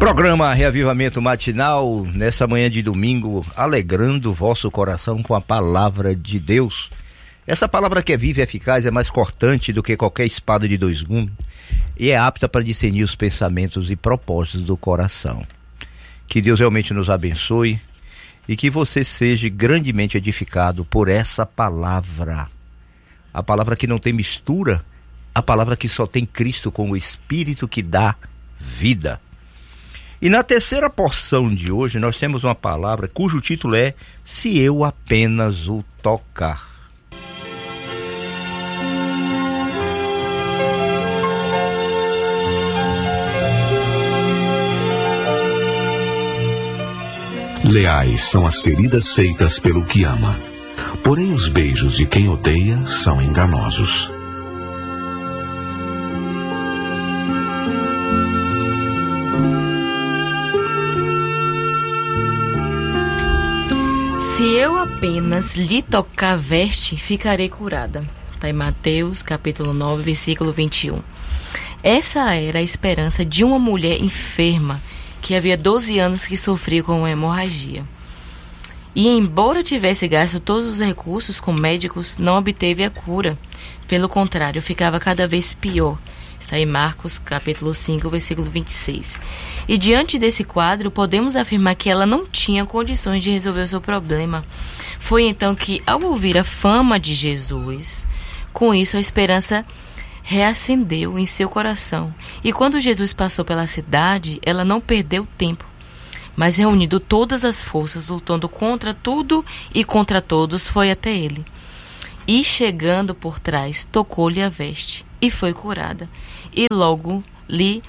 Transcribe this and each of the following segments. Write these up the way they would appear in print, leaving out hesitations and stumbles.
Programa Reavivamento Matinal, nessa manhã de domingo, alegrando o vosso coração com a palavra de Deus. Essa palavra que é viva e eficaz, é mais cortante do que qualquer espada de dois gumes e é apta para discernir os pensamentos e propósitos do coração. Que Deus realmente nos abençoe e que você seja grandemente edificado por essa palavra. A palavra que não tem mistura, a palavra que só tem Cristo como o Espírito que dá vida. E na terceira porção de hoje nós temos uma palavra cujo título é Se Eu Apenas o Tocar. Leais são as feridas feitas pelo que ama, porém os beijos de quem odeia são enganosos. Se eu apenas lhe tocar a veste, ficarei curada. Está em Mateus, capítulo 9, versículo 21. Essa era a esperança de uma mulher enferma, que havia 12 anos que sofria com uma hemorragia. E embora tivesse gasto todos os recursos com médicos, não obteve a cura. Pelo contrário, ficava cada vez pior. Está em Marcos, capítulo 5, versículo 26. E diante desse quadro, podemos afirmar que ela não tinha condições de resolver o seu problema. Foi então que, ao ouvir a fama de Jesus, com isso a esperança reacendeu em seu coração. E quando Jesus passou pela cidade, ela não perdeu tempo, mas reunindo todas as forças, lutando contra tudo e contra todos, foi até ele. E chegando por trás, tocou-lhe a veste e foi curada. E logo lhe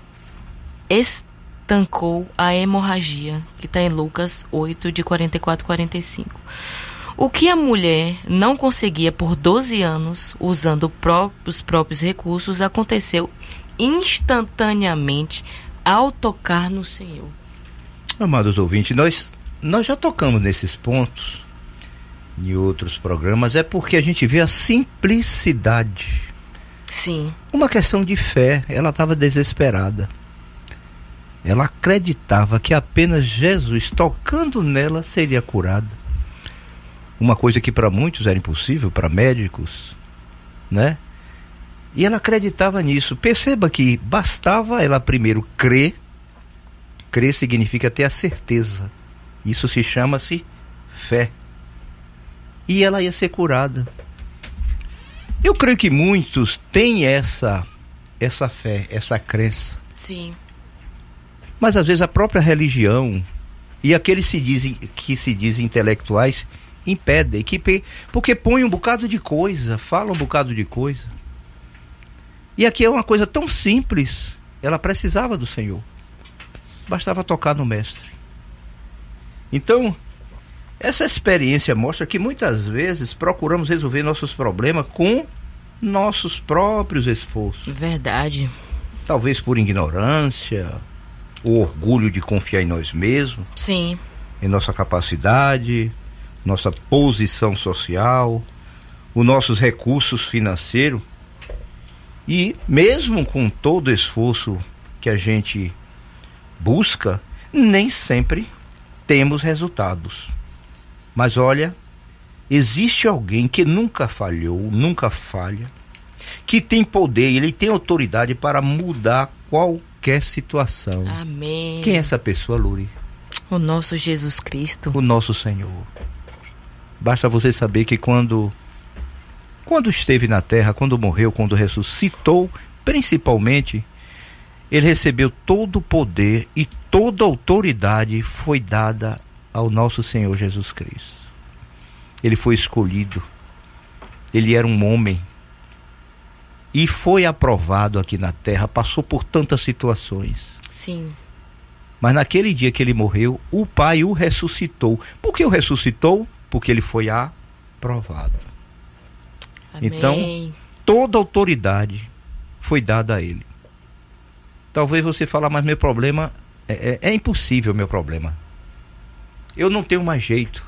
estancou a hemorragia, que está em Lucas 8, de 44 a 45. O que a mulher não conseguia por 12 anos, usando os próprios recursos, aconteceu instantaneamente ao tocar no Senhor. Amados ouvintes, nós já tocamos nesses pontos em outros programas, é porque a gente vê a simplicidade. Sim. Uma questão de fé, ela estava desesperada. Ela acreditava que apenas Jesus, tocando nela, seria curada. Uma coisa que para muitos era impossível, para médicos, né? E ela acreditava nisso. Perceba que bastava ela primeiro crer. Crer significa ter a certeza. Isso se chama-se fé. E ela ia ser curada. Eu creio que muitos têm essa fé, essa crença. Sim. Mas às vezes a própria religião e aqueles que se dizem intelectuais impedem, porque põe um bocado de coisa, fala um bocado de coisa. E aqui é uma coisa tão simples, ela precisava do Senhor. Bastava tocar no Mestre. Então, essa experiência mostra que muitas vezes procuramos resolver nossos problemas com nossos próprios esforços. Verdade. Talvez por ignorância, o orgulho de confiar em nós mesmos. Sim. Em nossa capacidade, nossa posição social, os nossos recursos financeiros. E mesmo com todo o esforço que a gente busca, nem sempre temos resultados. Mas olha, existe alguém que nunca falhou, nunca falha, que tem poder, ele tem autoridade para mudar qualquer situação. Amém. Quem é essa pessoa, Luri? O nosso Jesus Cristo. O nosso Senhor. Basta você saber que quando esteve na terra, quando morreu, quando ressuscitou, principalmente, ele recebeu todo o poder e toda a autoridade foi dada ao nosso Senhor Jesus Cristo. Ele foi escolhido, ele era um homem e foi aprovado aqui na terra, passou por tantas situações. Sim. Mas naquele dia que ele morreu, o Pai o ressuscitou. Por que o ressuscitou? Porque ele foi aprovado. Amém. Então, toda a autoridade foi dada a ele. Talvez você fale, mas meu problema é impossível, meu problema. Eu não tenho mais jeito.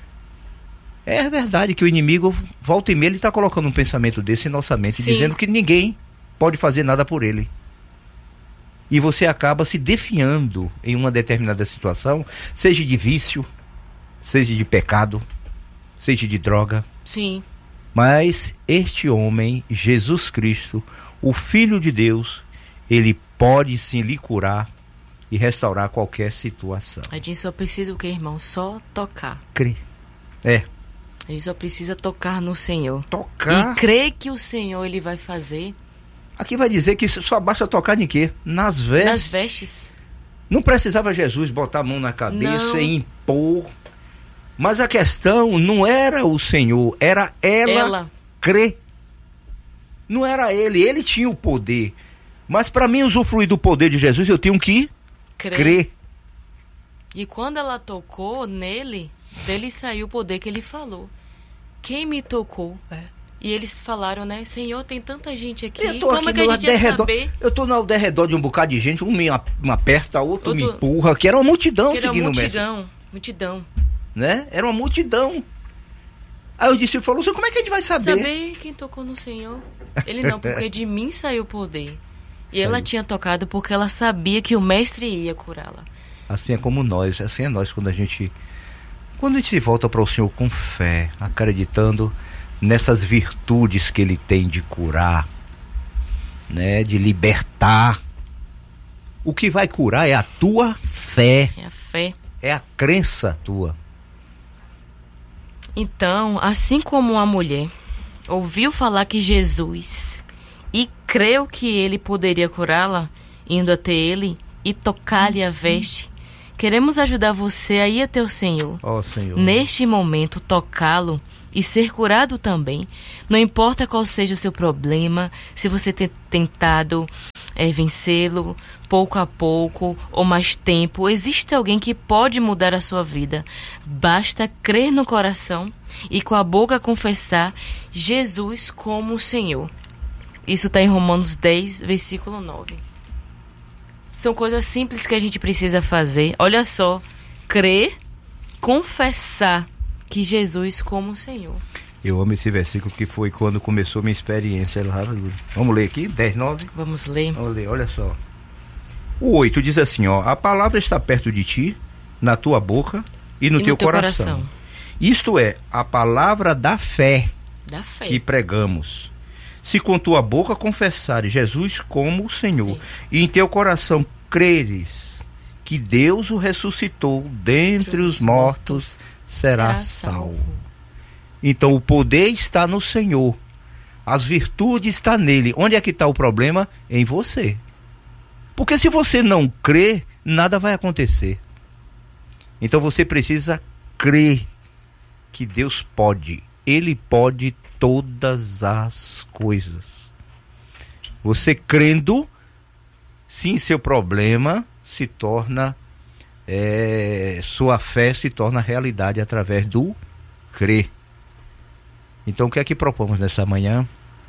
É verdade que o inimigo, volta e meia, ele está colocando um pensamento desse em nossa mente, Sim. dizendo que ninguém pode fazer nada por ele. e você acaba se defiando em uma determinada situação, seja de vício, seja de pecado, seja de droga. Sim. Mas este homem, Jesus Cristo, o Filho de Deus, ele pode sim lhe curar e restaurar qualquer situação. A gente só precisa o que, irmão? Só tocar. Crer. É. A gente só precisa tocar no Senhor. Tocar. E crer que o Senhor, ele vai fazer. Aqui vai dizer que só basta tocar em quê? Nas vestes. Nas vestes. Não precisava Jesus botar a mão na cabeça Não. e impor. Mas a questão não era o Senhor, era ela crer. Não era ele tinha o poder. Mas para mim usufruir do poder de Jesus, eu tenho que crer. E quando ela tocou nele, dele saiu o poder que ele falou. Quem me tocou? E eles falaram, né? Senhor, tem tanta gente aqui. Como é que a gente ia saber? Eu tô ao derredor de um bocado de gente, um me aperta, outro me empurra, que era uma multidão seguindo o mestre. Multidão. Né? Era uma multidão. Aí eu disse, ele falou, como é que a gente vai saber? Saber quem tocou no Senhor. Ele não, porque de mim saiu o poder. E ela tinha tocado porque ela sabia que o mestre ia curá-la. Assim é como nós, assim é nós quando a gente se volta para o Senhor com fé, acreditando nessas virtudes que ele tem de curar, né, de libertar. O que vai curar é a tua fé. É a fé. É a crença tua. Então, assim como a mulher ouviu falar que Jesus e creu que ele poderia curá-la, indo até ele e tocar-lhe a veste, queremos ajudar você a ir até o Senhor. Senhor. Neste momento, tocá-lo e ser curado também. Não importa qual seja o seu problema, se você tem tentado vencê-lo pouco a pouco ou mais tempo, existe alguém que pode mudar a sua vida. Basta crer no coração e com a boca confessar Jesus como o Senhor. Isso está em Romanos 10, versículo 9. São coisas simples que a gente precisa fazer. Olha só, crer, confessar que Jesus como o Senhor. Eu amo esse versículo que foi quando começou minha experiência lá. Vamos ler aqui, 10, 9? Vamos ler, olha só. O 8 diz assim, a palavra está perto de ti, na tua boca e no teu coração. Isto é, a palavra da fé que pregamos. Se com tua boca confessares Jesus como o Senhor, e em teu coração creres que Deus o ressuscitou dentre os mortos, será salvo. Então o poder está no Senhor, as virtudes estão nele. Onde é que está o problema? Em você. Porque se você não crê, nada vai acontecer. Então você precisa crer que Deus pode. Ele pode todas as coisas. Você crendo, sim, seu problema se torna, sua fé se torna realidade através do crer. Então o que é que propomos nessa manhã?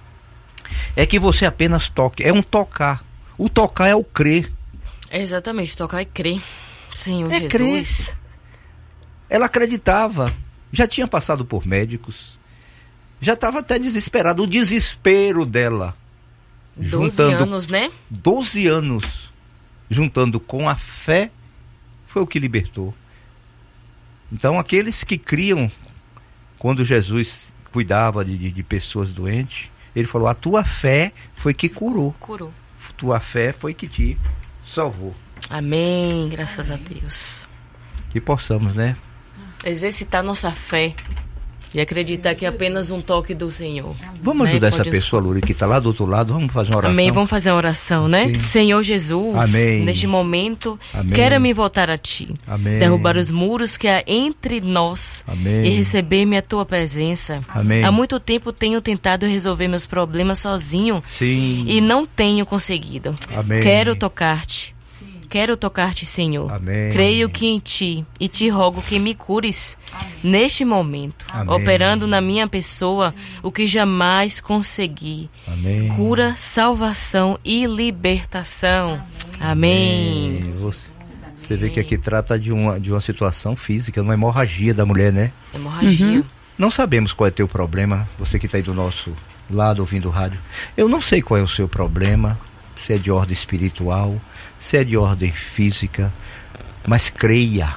É que você apenas toque, é um tocar. O tocar é o crer. Exatamente, tocar e crer. Senhor Jesus. Crer. Ela acreditava, já tinha passado por médicos, já estava até desesperada, o desespero dela. 12 anos, né? 12 anos, juntando com a fé, foi o que libertou. Então aqueles que criam, quando Jesus cuidava de pessoas doentes, ele falou, a tua fé foi que curou. Tua fé foi que te salvou. Amém, graças a Deus. Que possamos, né? Exercitar nossa fé e acreditar que é apenas um toque do Senhor. Vamos ajudar essa pessoa, Luri, que está lá do outro lado. Vamos fazer uma oração. Amém, vamos fazer uma oração, né? Sim. Senhor Jesus, amém. Neste momento, amém. Quero me voltar a Ti. Amém. Derrubar os muros que há entre nós. Amém. E receber-me a Tua presença. Amém. Há muito tempo tenho tentado resolver meus problemas sozinho. Sim. E não tenho conseguido. Amém. Quero tocar-te. Quero tocar-te, Senhor. Amém. Creio que em Ti e te rogo que me cures neste momento, amém. Operando na minha pessoa o que jamais consegui. Amém. Cura, salvação e libertação. Amém. Você vê que aqui trata de uma situação física, uma hemorragia da mulher, né? Hemorragia. Não sabemos qual é teu problema, você que está aí do nosso lado ouvindo o rádio. Eu não sei qual é o seu problema, se é de ordem espiritual, se é de ordem física, mas creia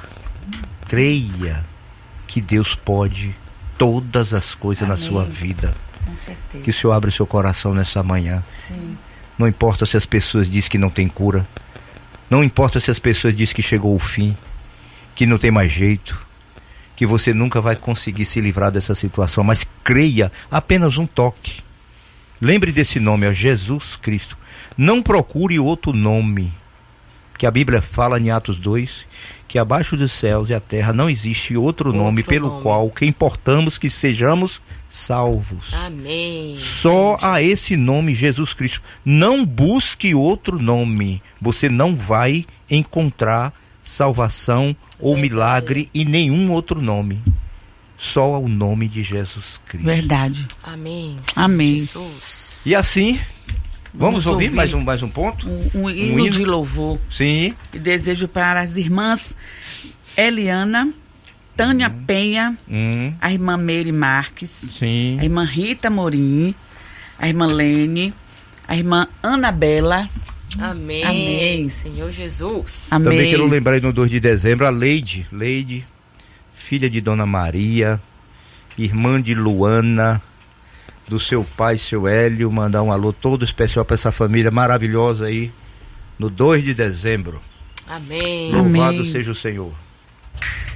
que Deus pode todas as coisas. Amém. Na sua vida. Com certeza. Que o Senhor abra o seu coração nessa manhã. Sim. Não importa se as pessoas dizem que não tem cura, não importa se as pessoas dizem que chegou o fim, que não tem mais jeito, que você nunca vai conseguir se livrar dessa situação, mas creia, apenas um toque. Lembre desse nome, Jesus Cristo. Não procure outro nome, que a Bíblia fala em Atos 2, que abaixo dos céus e a terra não existe outro nome pelo qual que importamos que sejamos salvos. Amém. Só a esse nome, Jesus Cristo. Não busque outro nome. Você não vai encontrar salvação ou milagre em nenhum outro nome. Só o nome de Jesus Cristo. Verdade. Amém. Amém. Jesus. E assim, vamos ouvir mais um ponto? Um hino de louvor. Sim. E desejo para as irmãs Eliana, Tânia Penha, a irmã Meire Marques, sim, a irmã Rita Morim, a irmã Lene, a irmã Anabela. Amém. Amém. Senhor Jesus. Amém. Também quero lembrar no 2 de dezembro a Leide, filha de Dona Maria, irmã de Luana, do seu pai, seu Hélio, mandar um alô todo especial para essa família maravilhosa aí, no 2 de dezembro. Amém. Louvado seja o Senhor.